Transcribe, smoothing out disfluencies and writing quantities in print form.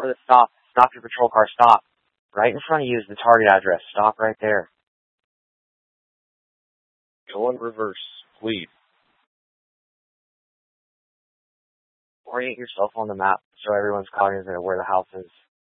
Where the stop? Stop your patrol car, stop. Right in front of you is the target address. Stop right there. Go in reverse, lead. Orient yourself on the map so everyone's cognizant of where the house is.